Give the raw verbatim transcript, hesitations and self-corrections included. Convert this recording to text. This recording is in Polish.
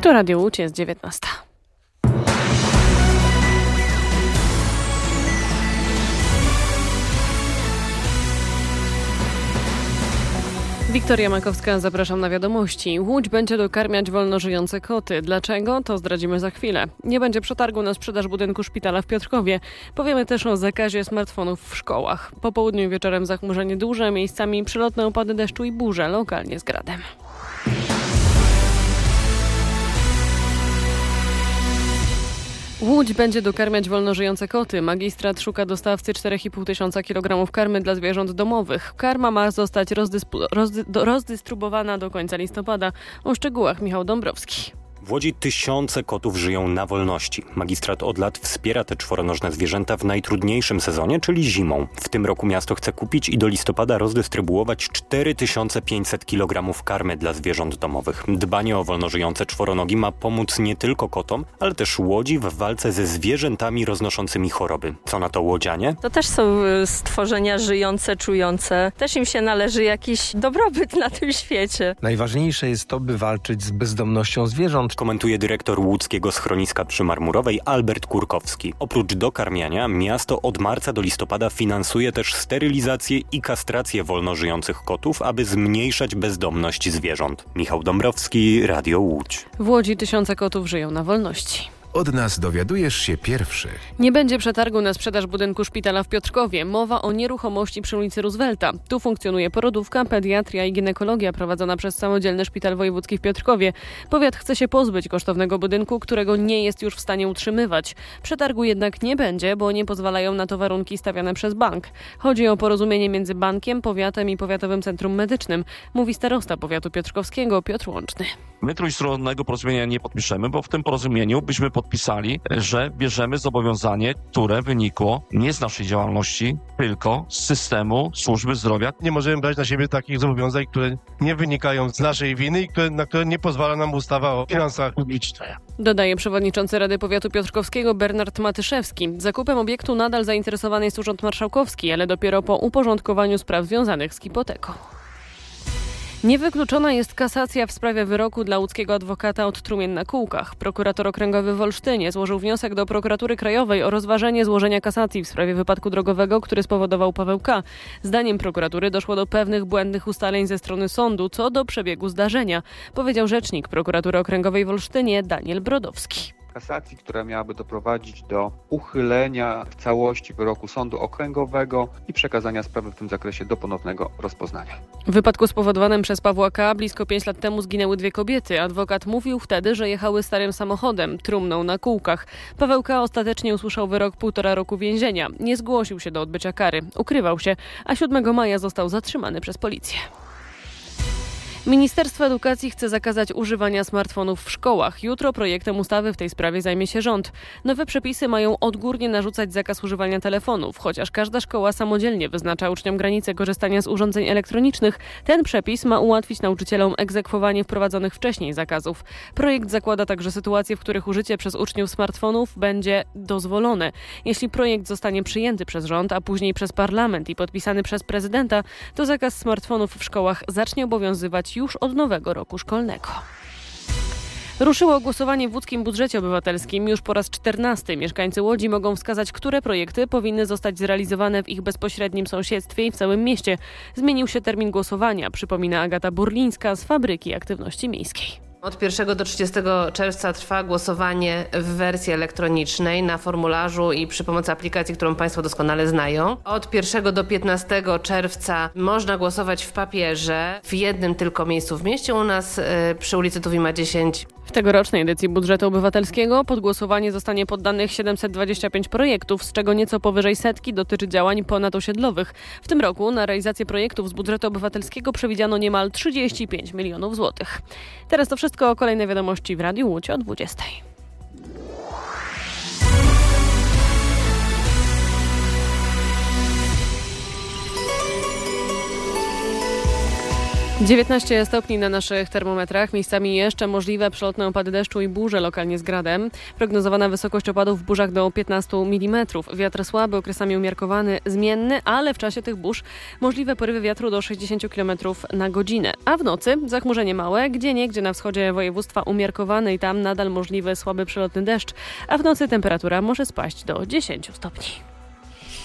Tu Radio Łódź, jest dziewiętnasta. Wiktoria Makowska, zapraszam na wiadomości. Łódź będzie dokarmiać wolno żyjące koty. Dlaczego? To zdradzimy za chwilę. Nie będzie przetargu na sprzedaż budynku szpitala w Piotrkowie. Powiemy też o zakazie smartfonów w szkołach. Po południu i wieczorem zachmurzenie duże, miejscami przelotne opady deszczu i burze, lokalnie z gradem. Łódź będzie dokarmiać wolno żyjące koty. Magistrat szuka dostawcy cztery i pół tysiąca kilogramów karmy dla zwierząt domowych. Karma ma zostać rozdyspu- rozdy- do- rozdystrybuowana do końca listopada. O szczegółach Michał Dąbrowski. W Łodzi tysiące kotów żyją na wolności. Magistrat od lat wspiera te czworonożne zwierzęta w najtrudniejszym sezonie, czyli zimą. W tym roku miasto chce kupić i do listopada rozdystrybuować cztery tysiące pięćset kilogramów karmy dla zwierząt domowych. Dbanie o wolno żyjące czworonogi ma pomóc nie tylko kotom, ale też Łodzi w walce ze zwierzętami roznoszącymi choroby. Co na to łodzianie? To też są stworzenia żyjące, czujące. Też im się należy jakiś dobrobyt na tym świecie. Najważniejsze jest to, by walczyć z bezdomnością zwierząt, komentuje dyrektor łódzkiego schroniska przy Marmurowej Albert Kurkowski. Oprócz dokarmiania, miasto od marca do listopada finansuje też sterylizację i kastrację wolno żyjących kotów, aby zmniejszać bezdomność zwierząt. Michał Dąbrowski, Radio Łódź. W Łodzi tysiące kotów żyją na wolności. Od nas dowiadujesz się pierwszy. Nie będzie przetargu na sprzedaż budynku szpitala w Piotrkowie. Mowa o nieruchomości przy ulicy Roosevelta. Tu funkcjonuje porodówka, pediatria i ginekologia prowadzona przez Samodzielny Szpital Wojewódzki w Piotrkowie. Powiat chce się pozbyć kosztownego budynku, którego nie jest już w stanie utrzymywać. Przetargu jednak nie będzie, bo nie pozwalają na to warunki stawiane przez bank. Chodzi o porozumienie między bankiem, powiatem i Powiatowym Centrum Medycznym, mówi starosta powiatu piotrkowskiego Piotr Łączny. My trójstronnego porozumienia nie podpiszemy, bo w tym porozumieniu byśmy podpisali, że bierzemy zobowiązanie, które wynikło nie z naszej działalności, tylko z systemu służby zdrowia. Nie możemy brać na siebie takich zobowiązań, które nie wynikają z naszej winy i które, na które nie pozwala nam ustawa o finansach publicznych. Dodaje przewodniczący Rady Powiatu Piotrkowskiego Bernard Matyszewski. Zakupem obiektu nadal zainteresowany jest Urząd Marszałkowski, ale dopiero po uporządkowaniu spraw związanych z hipoteką. Niewykluczona jest kasacja w sprawie wyroku dla łódzkiego adwokata od trumien na kółkach. Prokurator okręgowy w Olsztynie złożył wniosek do Prokuratury Krajowej o rozważenie złożenia kasacji w sprawie wypadku drogowego, który spowodował Paweł K. Zdaniem prokuratury doszło do pewnych błędnych ustaleń ze strony sądu co do przebiegu zdarzenia, powiedział rzecznik Prokuratury Okręgowej w Olsztynie Daniel Brodowski. Kasacji, która miałaby doprowadzić do uchylenia w całości wyroku sądu okręgowego i przekazania sprawy w tym zakresie do ponownego rozpoznania. W wypadku spowodowanym przez Pawła K. blisko pięć lat temu zginęły dwie kobiety. Adwokat mówił wtedy, że jechały starym samochodem, trumną na kółkach. Paweł K. ostatecznie usłyszał wyrok półtora roku więzienia. Nie zgłosił się do odbycia kary. Ukrywał się, a siódmego maja został zatrzymany przez policję. Ministerstwo Edukacji chce zakazać używania smartfonów w szkołach. Jutro projektem ustawy w tej sprawie zajmie się rząd. Nowe przepisy mają odgórnie narzucać zakaz używania telefonów. Chociaż każda szkoła samodzielnie wyznacza uczniom granice korzystania z urządzeń elektronicznych, ten przepis ma ułatwić nauczycielom egzekwowanie wprowadzonych wcześniej zakazów. Projekt zakłada także sytuacje, w których użycie przez uczniów smartfonów będzie dozwolone. Jeśli projekt zostanie przyjęty przez rząd, a później przez parlament i podpisany przez prezydenta, to zakaz smartfonów w szkołach zacznie obowiązywać już od nowego roku szkolnego. Ruszyło głosowanie w łódzkim budżecie obywatelskim. Już po raz czternasty mieszkańcy Łodzi mogą wskazać, które projekty powinny zostać zrealizowane w ich bezpośrednim sąsiedztwie i w całym mieście. Zmienił się termin głosowania, przypomina Agata Burlińska z Fabryki Aktywności Miejskiej. Od pierwszego do trzydziestego czerwca trwa głosowanie w wersji elektronicznej na formularzu i przy pomocy aplikacji, którą Państwo doskonale znają. Od pierwszego do piętnastego czerwca można głosować w papierze w jednym tylko miejscu w mieście. U nas yy, przy ulicy Tuwima dziesięć. W tegorocznej edycji budżetu obywatelskiego pod głosowanie zostanie poddanych siedemset dwadzieścia pięć projektów, z czego nieco powyżej setki dotyczy działań ponadosiedlowych. W tym roku na realizację projektów z budżetu obywatelskiego przewidziano niemal trzydzieści pięć milionów złotych. Teraz to wszystko. Kolejne wiadomości w Radiu Łódź o dwudziestej. dziewiętnaście stopni na naszych termometrach. Miejscami jeszcze możliwe przelotne opady deszczu i burze, lokalnie z gradem. Prognozowana wysokość opadów w burzach do piętnaście milimetrów. Wiatr słaby, okresami umiarkowany, zmienny, ale w czasie tych burz możliwe porywy wiatru do sześćdziesiąt kilometrów na godzinę. A w nocy zachmurzenie małe, gdzieniegdzie na wschodzie województwa umiarkowane i tam nadal możliwy słaby przelotny deszcz. A w nocy temperatura może spaść do dziesięć stopni.